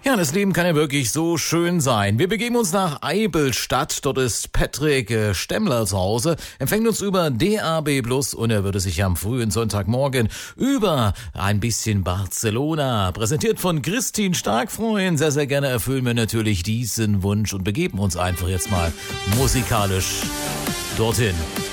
Ja, das Leben kann ja wirklich so schön sein. Wir begeben uns nach Eibelstadt. Dort ist Patrick Stemmler zu Hause, empfängt uns über DAB+ und er würde sich am frühen Sonntagmorgen über ein bisschen Barcelona, präsentiert von Christine Stark, freuen. Sehr, sehr gerne erfüllen wir natürlich diesen Wunsch und begeben uns einfach jetzt mal musikalisch dorthin.